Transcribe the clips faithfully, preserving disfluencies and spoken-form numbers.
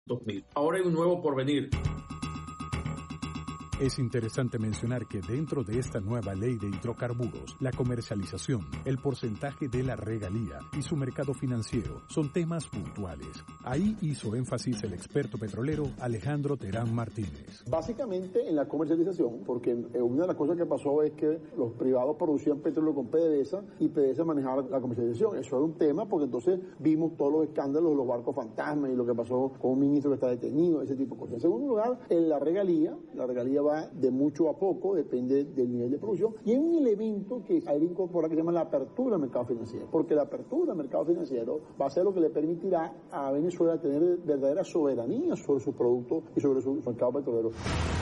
dos mil. Ahora hay un nuevo porvenir. Es interesante mencionar que dentro de esta nueva ley de hidrocarburos, la comercialización, el porcentaje de la regalía y su mercado financiero son temas puntuales. Ahí hizo énfasis el experto petrolero Alejandro Terán Martínez. Básicamente en la comercialización, porque una de las cosas que pasó es que los privados producían petróleo con PDVSA y PDVSA manejaba la comercialización. Eso era un tema porque entonces vimos todos los escándalos de los barcos fantasmas y lo que pasó con un ministro que está detenido, ese tipo de cosas. En segundo lugar, en la regalía, la regalía va de mucho a poco, depende del nivel de producción, y hay un elemento que hay que incorporar que se llama la apertura al mercado financiero, porque la apertura al mercado financiero va a ser lo que le permitirá a Venezuela tener verdadera soberanía sobre sus productos y sobre su mercado petrolero.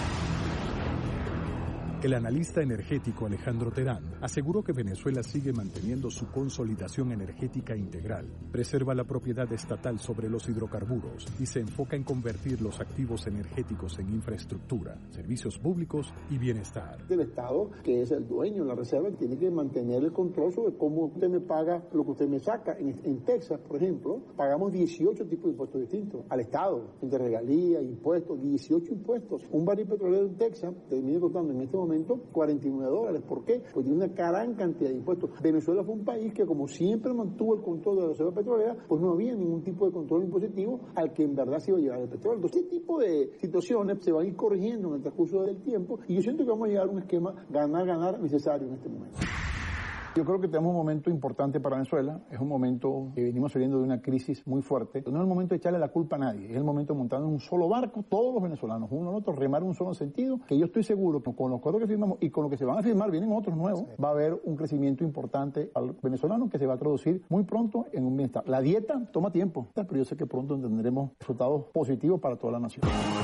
El analista energético Alejandro Terán aseguró que Venezuela sigue manteniendo su consolidación energética integral, preserva la propiedad estatal sobre los hidrocarburos y se enfoca en convertir los activos energéticos en infraestructura, servicios públicos y bienestar. El Estado, que es el dueño de la reserva, tiene que mantener el control sobre cómo usted me paga lo que usted me saca. En, en Texas, por ejemplo, pagamos dieciocho tipos de impuestos distintos al Estado, entre regalías, impuestos, dieciocho impuestos. Un barril petrolero en Texas termina costando en este momento cuarenta y nueve dólares. ¿Por qué? Porque tiene una gran cantidad de impuestos. Venezuela fue un país que, como siempre mantuvo el control de la reserva petrolera, pues no había ningún tipo de control impositivo al que en verdad se iba a llevar el petróleo. Entonces, este tipo de situaciones se van a ir corrigiendo en el transcurso del tiempo y yo siento que vamos a llegar a un esquema ganar-ganar necesario en este momento. Yo creo que tenemos un momento importante para Venezuela, es un momento que venimos saliendo de una crisis muy fuerte. No es el momento de echarle la culpa a nadie, es el momento de montar en un solo barco todos los venezolanos, uno al otro, remar en un solo sentido, que yo estoy seguro que con los acuerdos que firmamos y con lo que se van a firmar, vienen otros nuevos, va a haber un crecimiento importante al venezolano que se va a traducir muy pronto en un bienestar. La dieta toma tiempo, pero yo sé que pronto tendremos resultados positivos para toda la nación.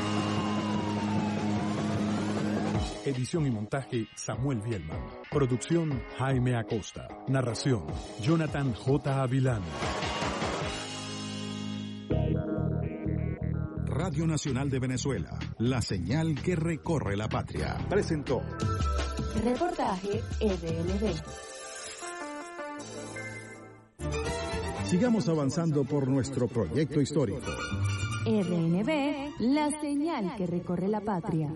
Edición y montaje Samuel Bielman. Producción Jaime Acosta. Narración Jonathan J. Avilán. Radio Nacional de Venezuela, la señal que recorre la patria. Presentó Reportaje R N B. Sigamos avanzando por nuestro proyecto histórico. R N B, la señal que recorre la patria.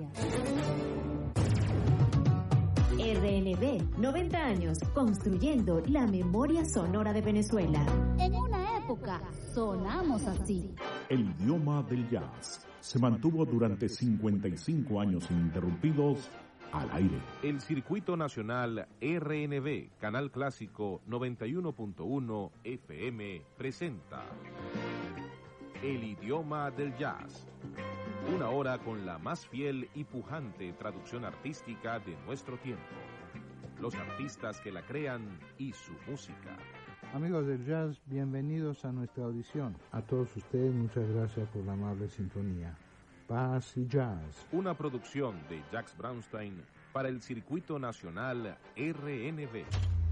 R N B, noventa años, construyendo la memoria sonora de Venezuela. En una época, sonamos así. El idioma del jazz se mantuvo durante cincuenta y cinco años ininterrumpidos al aire. El Circuito Nacional R N B, Canal Clásico noventa y uno punto uno F M, presenta El idioma del jazz. Una hora con la más fiel y pujante traducción artística de nuestro tiempo. Los artistas que la crean y su música. Amigos del jazz, bienvenidos a nuestra audición. A todos ustedes, muchas gracias por la amable sintonía. Paz y Jazz. Una producción de Jacques Brownstein para el Circuito Nacional R N B.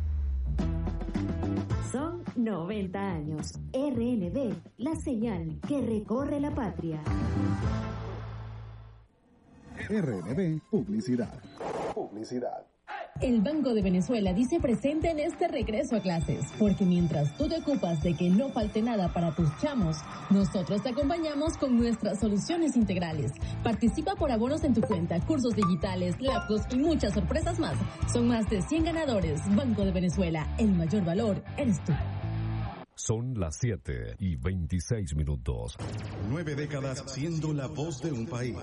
Son noventa años. R N B, la señal que recorre la patria. R N B Publicidad. Publicidad. El Banco de Venezuela dice presente en este regreso a clases, porque mientras tú te ocupas de que no falte nada para tus chamos, nosotros te acompañamos con nuestras soluciones integrales. Participa por abonos en tu cuenta, cursos digitales, laptops y muchas sorpresas más. Son más de cien ganadores. Banco de Venezuela, el mayor valor eres tú. Son las siete y veintiséis minutos. Nueve décadas siendo la voz de un país.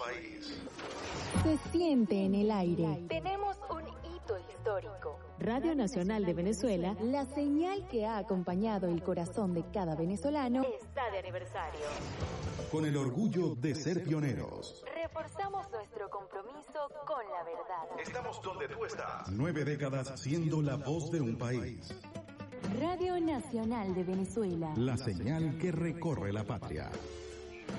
Se siente en el aire. Tenemos un hito histórico. Radio Nacional de Venezuela, la señal que ha acompañado el corazón de cada venezolano, está de aniversario. Con el orgullo de ser pioneros. Reforzamos nuestro compromiso con la verdad. Estamos donde tú estás. Nueve décadas siendo la voz de un país. Radio Nacional de Venezuela, la señal que recorre la patria.